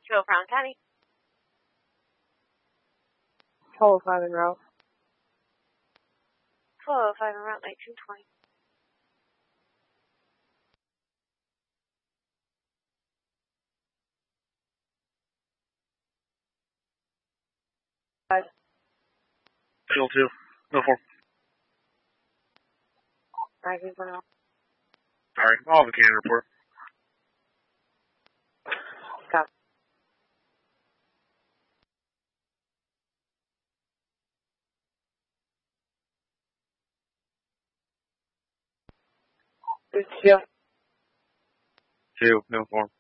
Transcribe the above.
Joe Brown County. Hello, 5 en route. 1205 en route 1920. Kill 2. No 4. 911. Sorry, I'll have a can report. Copy. This is Joe. 2. No 4.